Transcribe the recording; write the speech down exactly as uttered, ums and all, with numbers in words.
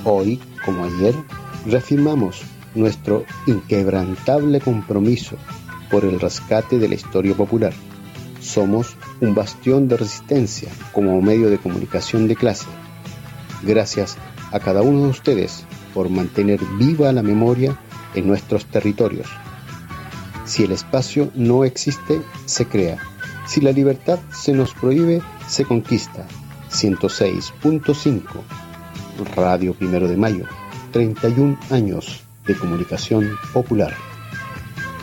Hoy, como ayer, reafirmamos nuestro inquebrantable compromiso por el rescate de la historia popular. Somos un bastión de resistencia como medio de comunicación de clase. Gracias a cada uno de ustedes por mantener viva la memoria en nuestros territorios. Si el espacio no existe, se crea. Si la libertad se nos prohíbe, se conquista. ciento seis punto cinco Radio Primero de Mayo, treinta y un años de comunicación popular.